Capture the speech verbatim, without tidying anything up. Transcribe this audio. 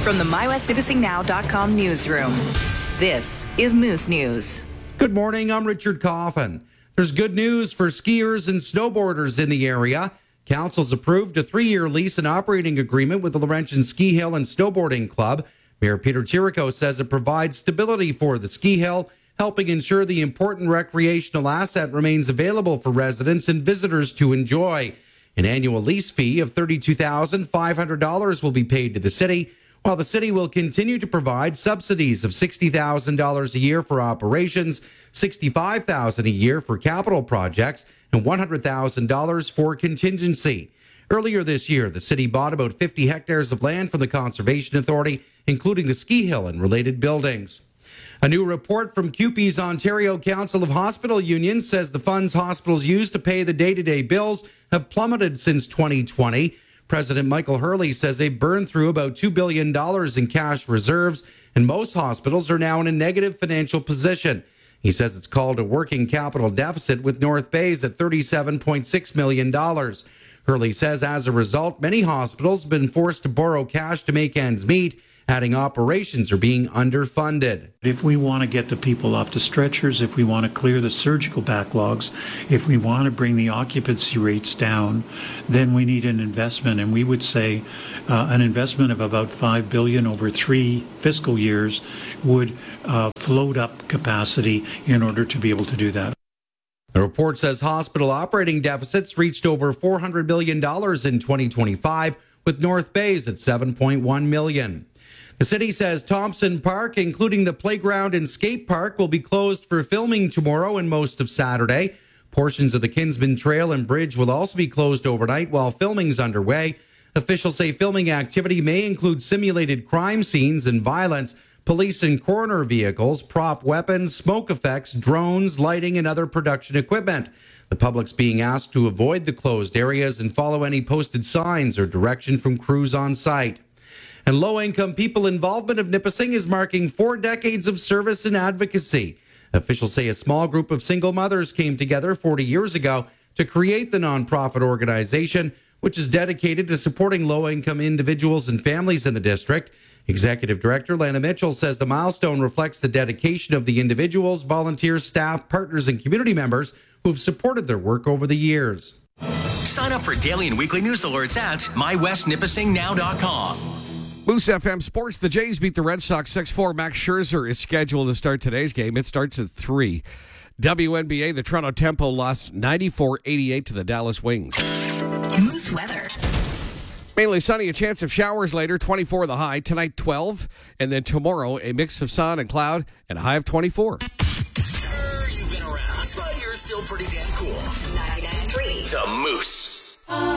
From the my west nipissing now dot com newsroom, this is Moose News. Good morning, I'm Richard Coffin. There's good news for skiers and snowboarders in the area. Council's approved a three-year lease and operating agreement with the Laurentian Ski Hill and Snowboarding Club. Mayor Peter Chirico says it provides stability for the ski hill, helping ensure the important recreational asset remains available for residents and visitors to enjoy. An annual lease fee of thirty-two thousand five hundred dollars will be paid to the city, while the city will continue to provide subsidies of sixty thousand dollars a year for operations, sixty-five thousand dollars a year for capital projects, and one hundred thousand dollars for contingency. Earlier this year, the city bought about fifty hectares of land from the Conservation Authority, including the ski hill and related buildings. A new report from C U P E's Ontario Council of Hospital Unions says the funds hospitals use to pay the day-to-day bills have plummeted since twenty twenty. President Michael Hurley says they've burned through about two billion dollars in cash reserves, and most hospitals are now in a negative financial position. He says it's called a working capital deficit, with North Bay's at thirty-seven point six million dollars. Hurley says as a result, many hospitals have been forced to borrow cash to make ends meet, adding operations are being underfunded. If we want to get the people off the stretchers, if we want to clear the surgical backlogs, if we want to bring the occupancy rates down, then we need an investment. And we would say uh, an investment of about five billion dollars over three fiscal years would uh, float up capacity in order to be able to do that. The report says hospital operating deficits reached over four hundred million dollars in twenty twenty-five, with North Bay's at seven point one million dollars. The city says Thompson Park, including the playground and skate park, will be closed for filming tomorrow and most of Saturday. Portions of the Kinsman Trail and Bridge will also be closed overnight while filming's underway. Officials say filming activity may include simulated crime scenes and violence, police and coroner vehicles, prop weapons, smoke effects, drones, lighting, and other production equipment. The public's being asked to avoid the closed areas and follow any posted signs or direction from crews on site. And low-income people involvement of Nipissing is marking four decades of service and advocacy. Officials say a small group of single mothers came together forty years ago to create the nonprofit organization, which is dedicated to supporting low-income individuals and families in the district. Executive Director Lana Mitchell says the milestone reflects the dedication of the individuals, volunteers, staff, partners, and community members who have supported their work over the years. Sign up for daily and weekly news alerts at my west nipissing now dot com. Moose F M Sports. The Jays beat the Red Sox six four. Max Scherzer is scheduled to start today's game. It starts at three. W N B A, the Toronto Tempo lost ninety-four eighty-eight to the Dallas Wings. Moose weather. Mainly sunny, a chance of showers later, twenty-four the high. Tonight, twelve. And then tomorrow, a mix of sun and cloud and a high of twenty-four. Sure, you've been around, but you're still pretty damn cool. ninety-nine point three. The Moose.